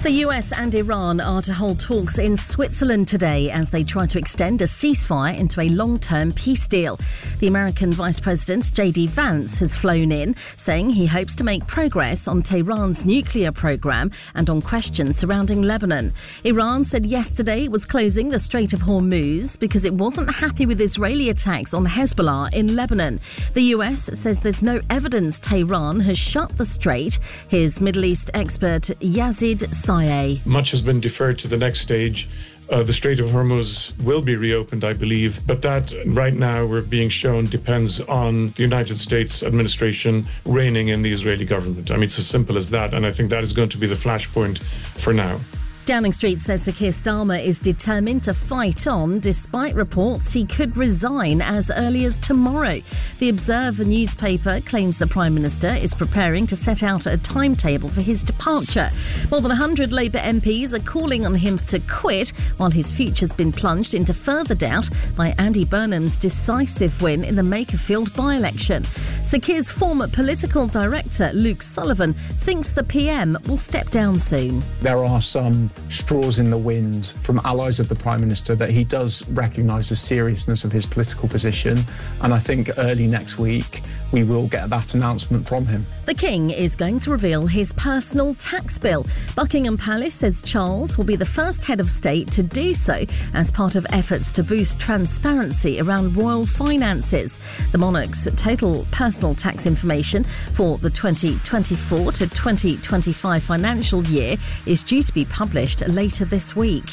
The US and Iran are to hold talks in Switzerland today as they try to extend a ceasefire into a long-term peace deal. The American Vice President J.D. Vance has flown in, saying he hopes to make progress on Tehran's nuclear program and on questions surrounding Lebanon. Iran said yesterday it was closing the Strait of Hormuz because it wasn't happy with Israeli attacks on Hezbollah in Lebanon. The US says there's no evidence Tehran has shut the strait. Here's Middle East expert Yazid Sayeh. Much has been deferred to the next stage. The Strait of Hormuz will be reopened, I believe, but that right now we're being shown depends on the United States administration reigning in the Israeli government. I mean, it's as simple as that, and I think that is going to be the flashpoint for now. Downing Street says Sir Keir Starmer is determined to fight on despite reports he could resign as early as tomorrow. The Observer newspaper claims the Prime Minister is preparing to set out a timetable for his departure. More than 100 Labour MPs are calling on him to quit, while his future's been plunged into further doubt by Andy Burnham's decisive win in the Makerfield by-election. Sir Keir's former political director, Luke Sullivan, thinks the PM will step down soon. There are some straws in the wind from allies of the Prime Minister that he does recognise the seriousness of his political position, and I think early next week we will get that announcement from him. The King is going to reveal his personal tax bill. Buckingham Palace says Charles will be the first head of state to do so as part of efforts to boost transparency around royal finances. The monarch's total personal tax information for the 2024 to 2025 financial year is due to be published later this week.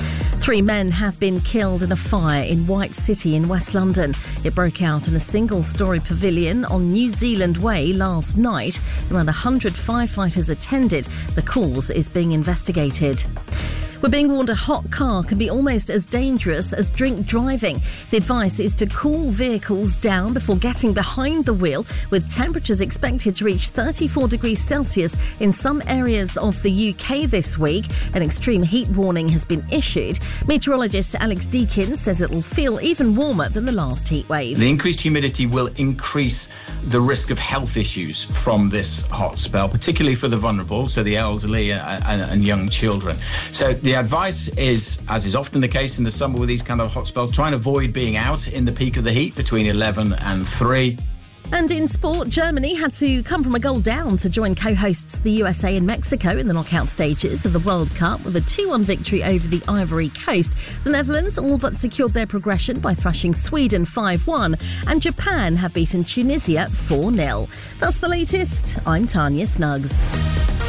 3 men have been killed in a fire in White City in West London. It broke out in a single-storey pavilion on New Zealand Way last night. Around 100 firefighters attended. The cause is being investigated. We're being warned a hot car can be almost as dangerous as drink driving. The advice is to cool vehicles down before getting behind the wheel, with temperatures expected to reach 34 degrees Celsius in some areas of the UK this week. An extreme heat warning has been issued. Meteorologist Alex Deakin says it will feel even warmer than the last heat wave. The increased humidity will increase the risk of health issues from this hot spell, particularly for the vulnerable, so the elderly and young children. So the advice is, as is often the case in the summer with these kind of hot spells, try and avoid being out in the peak of the heat between 11 and 3. And in sport, Germany had to come from a goal down to join co-hosts the USA and Mexico in the knockout stages of the World Cup with a 2-1 victory over the Ivory Coast. The Netherlands all but secured their progression by thrashing Sweden 5-1, and Japan have beaten Tunisia 4-0. That's the latest. I'm Tanya Snuggs.